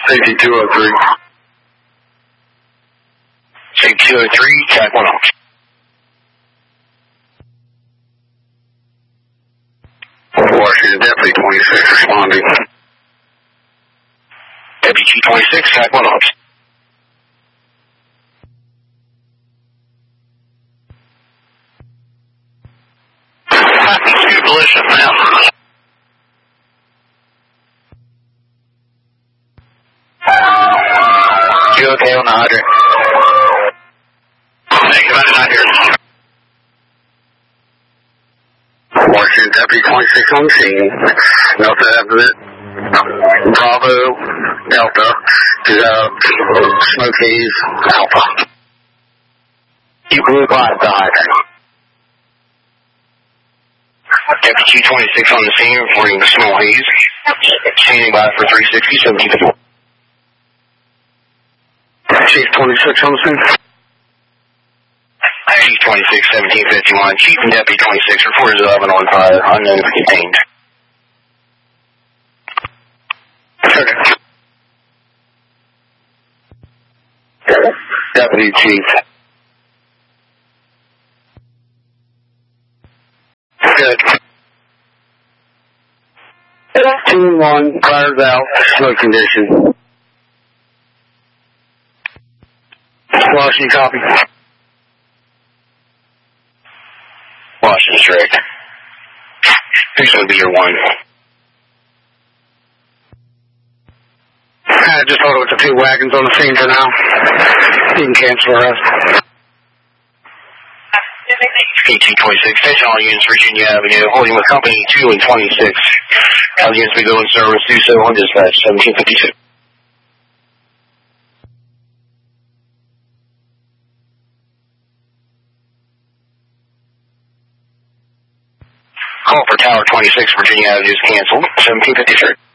Safety 203. Safety 203, track 1 off. Washington, Deputy 26 responding. Deputy 26, track 1 off. Copy 2, Militia, now. You okay on the hydrant? Negative, I'm not here. Washington, Deputy 26 on the scene. Delta Evident, Bravo, Delta, to Smokies, Alpha. You blew by the hydrant. Deputy 26 on the scene, reporting small haze. Standing by for 360, 1754. Chief 26 on the scene. Chief 26, 1751. Chief and Deputy 26, reporters 11 on fire, unknown if contained. Okay. Deputy Chief. Good. 2-1, fires out, smoke condition. Washington, copy. Washington, direct. Who's going to be your 1? I just hold it with the 2 wagons on the scene for now. You can cancel the rest. P226, attention all units, Virginia Avenue, holding with Company 2 and 26. All units begin in service, do so on dispatch, 1752. Call for Tower 26, Virginia Avenue is canceled, 1753.